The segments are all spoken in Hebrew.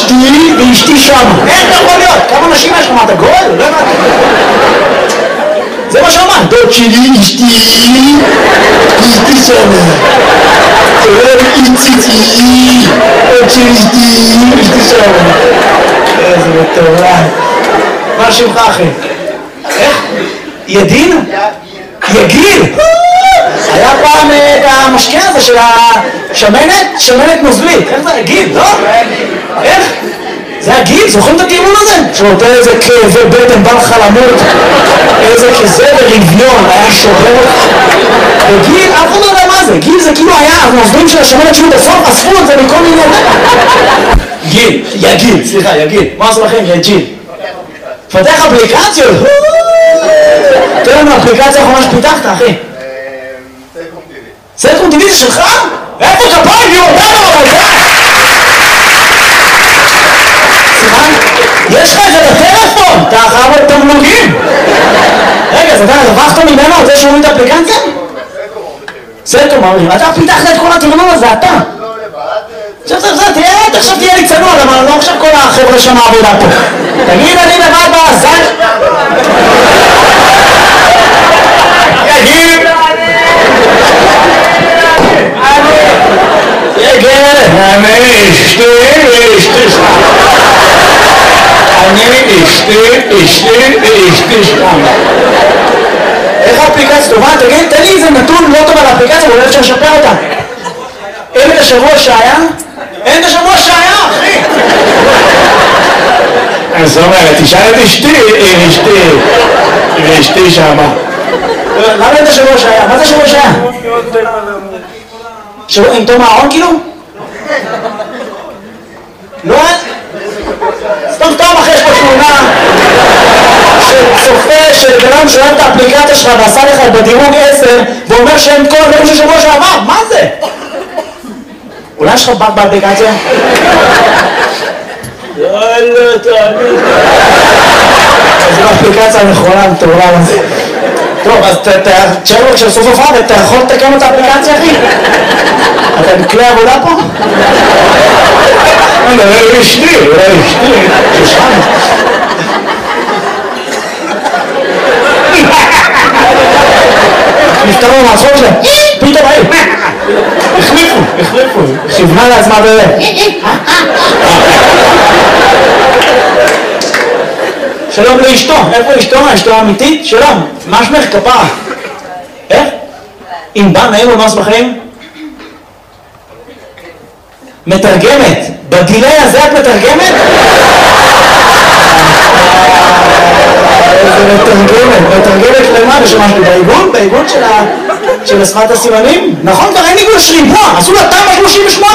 אשתי ואשתי שם. איך אתה יכול להיות? כמה נשים יש לך? מה, אתה גואל? לא הבנתי. זה מה שאומר. דוד שלי, אשתי שם. איציצי, דוד שלי, אשתי שם. איזה מטורף. מה שמך אחי? איך? ידין? יגיל? היה פעם את המשקה הזה של השמנת, שמנת נוזלית. איך זה? גיל, לא? איך? זה הגיל? זוכרים את הטיעון הזה? שנותן איזה כאבי בטן, בא לך למות, איזה כזה ורביון, היה שובר. וגיל, אף אחד לא יודע מה זה. גיל זה כאילו היה הנוזלים של השמנת שהוא בסוף, אספו את זה מכל מיני... גיל, יגיל, סליחה, יגיל. מה עושה לכם? יגיל. פתח אפליקציות. תראה לנו אפליקציה האחרונה שפיתחת, אחי. סלקום טיווי זה שלך? איפה כפיים? היא אותנו אבל זה! סימן? יש לך את זה בטלפון! אתה חייב עוד תמלוגים! רגע, אז אתה רווחת ממנו על זה שהוא את האפליקציה? סלקום אומרים, אתה פיתחת את כל התרנון הזה, אתה! עכשיו תהיה לי צנוע, למה לא עכשיו כל החבר'ה שם העבודה פה. תגיד, אני לבד בעזר. יגיד. יגיד. אני אשתי. שם. איך האפליקציה טובה? תגיד, תן לי איזה נתון לא טוב על האפליקציה, ואולי אפשר לשפר אותה. אין את השבוע שהיה? אין את השבוע שהיה, אחי! אז אומרת, תשאל את אשתי, אשתי שמה. למה אין את השבוע שהיה? מה זה השבוע שהיה? עם תום הארון כאילו? לא אין? סתם אחרי יש פה תמונה שצופה שבן שואל את האפליקציה שלך ועשה לך בדירוג 10 ואומר שאין כל הדברים של שבוע שעבר, מה זה? אולי יש לך בת באפליקציה? יאללה, תאמין. זו האפליקציה הנכונה, מטורלה לזה. טוב, אז תשאר לו כשסוף הופעה ואתה יכול לתקן את האפליקציה, אחי? אתה בכלי עבודה פה? אולי אשתי, שושן. נפתרו מהצחוק שלהם, פתאום היו. החליפו, כיוונה לעצמה באמת. שלום לאשתו, איפה אשתו? אשתו האמיתית? שלום, מה שמך כפרה? איך? אם בא נעים ומס בחיים? מתרגמת, בדילי הזה את מתרגמת? איזה מתרגמת למה? ושמשהו בעיגון של השפת הסימנים? נכון, כבר אין עיגון לשרימפוע, עשו לה תמה 38.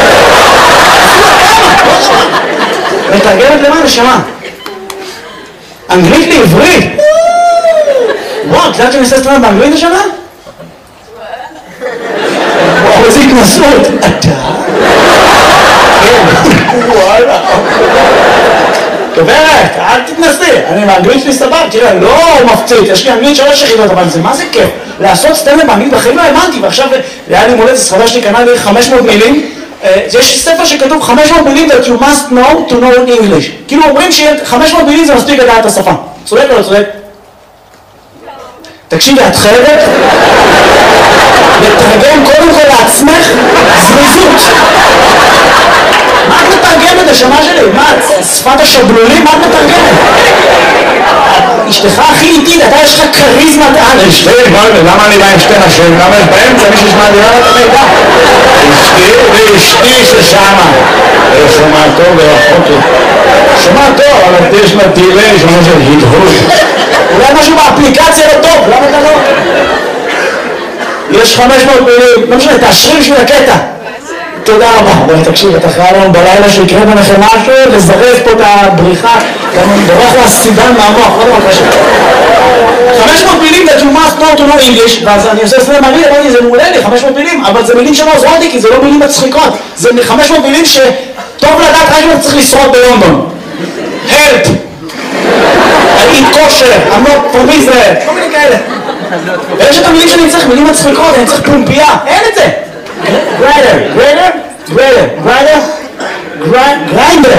מתרגמת למה? נשמה. אנגלית לעברית. וואו, את יודעת שאני עושה סטרנד באנגלית השנה? וואו, איזה התנסות. אתה? וואלה. גברת, אל תתנסי, אני באנגלית שלי סבב, תראה, לא מפציץ, יש לי אנגלית 3 יחידות, אבל זה מה זה כיף? לעשות סטנדאפ באנגלית בחיים לא האמנתי, ועכשיו היה לי מולדת ספרדה שלי קנה לי 500 מילים, יש ספר שכתוב 500 מילים that you must know to know English, כאילו אומרים ש500 מילים זה מספיק לדעת את השפה, צודק או לא צודק? תקשיבי, את חייבת לתרגם קודם כל לעצמך זריזות. מה את מתרגמת השמה שלי? מה, שפת השבלולים? מה את מתרגמת? אשתך הכי איטית, אתה יש לך קריזמת על. אשתי, למה אני בא עם שתי נשים? למה יש באמצע מישהו שמע דירה את המידע? אשתי ששמה. שומע טוב ורחוק לי. שומע טוב, אבל יש לה דילי, שומע של הדהוד. אולי משהו באפליקציה לא טוב, למה אתה לא? יש 500 מילים, לא משנה, תאשרי בשביל הקטע. תודה רבה. בואי תקשיב, אתה חייב לנו בלילה שיקרה ביניכם משהו, לזרז פה את הבריחה, גם דורך לה סידן מהמוח, לא דבר קשה. 500 מילים that you must know to know English, ואז אני עושה סלם מראה, אמרתי, זה מעולה לי, 500 מילים, אבל זה מילים שלא עוזרות לי, כי זה לא מילים מצחיקות. זה 500 מילים שטוב לדעת רק אם צריך לשרוד בלונדון. Help! I eat kosher, I'm not from Israel, כל מיני כאלה. ויש את המילים שאני צריך, מילים מצחיקות, אני צריך פומפייה, אין את זה. Grinder,